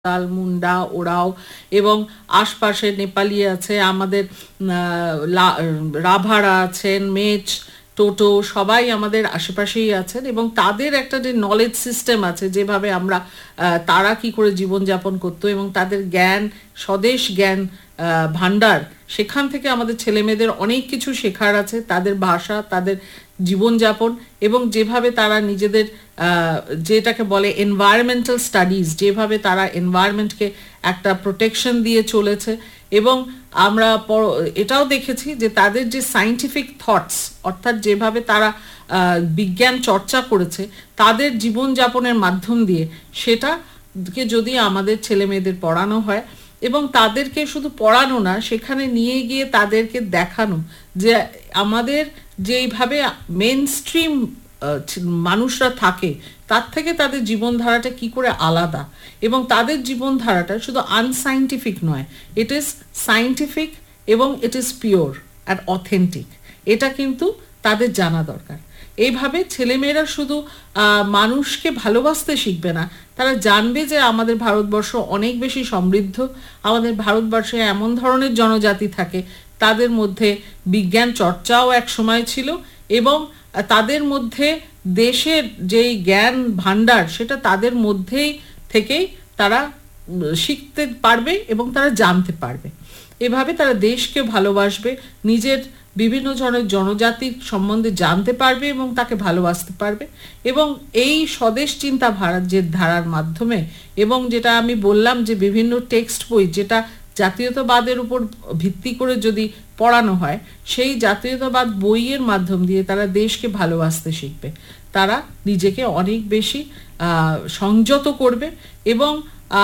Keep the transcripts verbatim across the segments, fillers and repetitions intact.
সাঁওতাল, মুন্ডা, ওরাও এবং আশপাশে নেপালি আছে, আমাদের আহ, লা- রাভারা আছেন, মেচ, টোটো সবাই আমাদের আশেপাশেই আছেন এবং তাদের একটা যে নলেজ সিস্টেম আছে, যেভাবে আমরা আহ, তারা কি করে জীবনযাপন করতো এবং তাদের জ্ঞান, স্বদেশ জ্ঞান আহ, ভাণ্ডার, সেখান থেকে আমাদের ছেলেমেয়েদের অনেক কিছু শেখার আছে। তাদের ভাষা, তাদের জীবনযাপন এবং যেভাবে তারা নিজেদের আহ, যেটাকে বলে এনভায়রনমেন্টাল স্টাডিজ, যেভাবে তারা এনভায়রনমেন্টকে একটা প্রোটেকশন দিয়ে চলেছে। এবং আমরা পর- এটাও দেখেছি যে তাদের যে সায়েন্টিফিক থটস, অর্থাৎ যেভাবে তারা আহ, বিজ্ঞান চর্চা করেছে তাদের জীবনযাপনের মাধ্যম দিয়ে, সেটাকে যদি আমাদের ছেলে মেয়েদের পড়ানো হয় এবং তাদেরকে শুধু পড়ানো না, সেখানে নিয়ে গিয়ে তাদেরকে দেখানো যে আমাদের যেইভাবে মেন স্ট্রিম মানুষরা থাকে তার থেকে তাদের জীবনধারাটা কি করে আলাদা, এবং তাদের জীবনধারাটা শুধু আনসাইন্টিফিক নয়, ইট ইজ সাইন্টিফিক এবং it is pure and authentic. এটা কিন্তু তাদের জানা দরকার। এইভাবে ছেলেমেয়েরা শুধু আহ, মানুষকে ভালোবাসতে শিখবে না, তারা জানবে যে আমাদের ভারতবর্ষ অনেক বেশি সমৃদ্ধ। আমাদের ভারতবর্ষে এমন ধরনের জনজাতি থাকে, তাদের মধ্যে বিজ্ঞান চর্চাও এক সময় ছিল এবং তাদের মধ্যে দেশের যেই জ্ঞান ভাণ্ডার, সেটা তাদের মধ্যেই থেকেই তারা উম, শিখতে পারবে এবং তারা জানতে পারবে। এভাবে তারা দেশকে ভালোবাসবে, নিজের বিভিন্ন ধরনের জনজাতির সম্বন্ধে জানতে পারবে এবং তাকে ভালোবাসতে পারবে। এবং এই স্বদেশ চিন্তা ভারত যে ধারার মাধ্যমে, এবং যেটা আমি বললাম যে বিভিন্ন টেক্সট বই যেটা জাতীয়তাবাদের উপর ভিত্তি করে যদি পড়ানো হয়, সেই জাতীয়তাবাদ বইয়ের মাধ্যম দিয়ে তারা দেশকে ভালোবাসতে শিখবে। তারা নিজেকে অনেক বেশি আহ, সংযত করবে এবং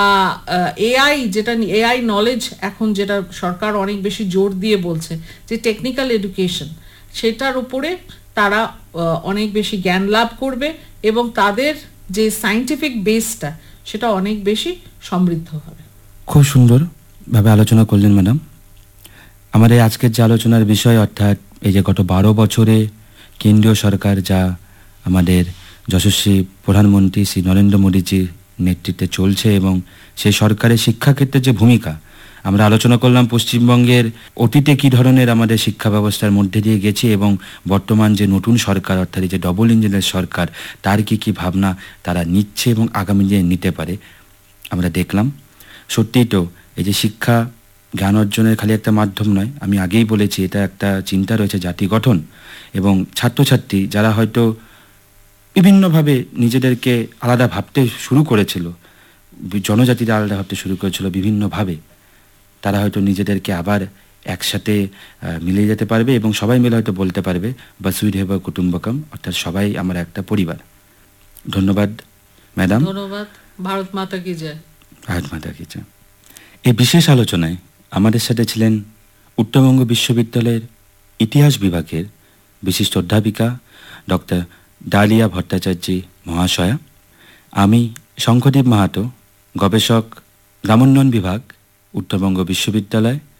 এআই, যেটা এআই নলেজ এখন যেটা সরকার অনেক বেশি জোর দিয়ে বলছে যে টেকনিক্যাল এডুকেশন, সেটার উপরে তারা আহ, অনেক বেশি জ্ঞান লাভ করবে এবং তাদের যে সায়েন্টিফিক বেসটা সেটা অনেক বেশি সমৃদ্ধ হবে। খুব সুন্দরভাবে আলোচনা করলেন ম্যাডাম। আমাদের আজকের যে আলোচনার বিষয়, অর্থাৎ এই যে গত বারো বছরে কেন্দ্রীয় সরকার যা আমাদের যশস্বী প্রধানমন্ত্রী শ্রী নরেন্দ্র মোদীজির নেতৃত্বে চলছে এবং সেই সরকারের শিক্ষাক্ষেত্রে যে ভূমিকা, আমরা আলোচনা করলাম পশ্চিমবঙ্গের অতীতে কী ধরনের আমাদের শিক্ষা ব্যবস্থার মধ্যে দিয়ে গেছে এবং বর্তমান যে নতুন সরকার, অর্থাৎ এই যে ডবল ইঞ্জিনের সরকার, তার কী কী ভাবনা তারা নিচ্ছে এবং আগামী দিনে নিতে পারে আমরা দেখলাম। সত্যিই তো এই যে শিক্ষা জ্ঞান অর্জনের খালি একটা মাধ্যম নয়, আমি আগেই বলেছি এটা একটা চিন্তা রয়েছে জাতি গঠন। এবং ছাত্রছাত্রী যারা হয়তো বিভিন্নভাবে নিজেদেরকে আলাদা ভাবতে শুরু করেছিল, জনজাতিরা আলাদা ভাবতে শুরু করেছিল বিভিন্নভাবে, তারা হয়তো নিজেদেরকে আবার একসাথে মিলে যেতে পারবে এবং সবাই মিলে হয়তো বলতে পারবে বসুধৈব কুটুম্বকম, অর্থাৎ সবাই আমরা একটা পরিবার। ধন্যবাদ ম্যাডাম। ধন্যবাদ। ভারত মাতা কি জয়। ভারত মাতা কি জয়। এই বিশেষ আলোচনায় আমাদের সাথে ছিলেন উত্তরবঙ্গ বিশ্ববিদ্যালয়ের ইতিহাস বিভাগের বিশিষ্ট অধ্যাপিকা ডক্টর ডালিয়া ভট্টাচার্য মহাশয়া। আমি শঙ্করদেব মাহাতো, গবেষক, গ্রামোন্নয়ন বিভাগ, উত্তরবঙ্গ বিশ্ববিদ্যালয়।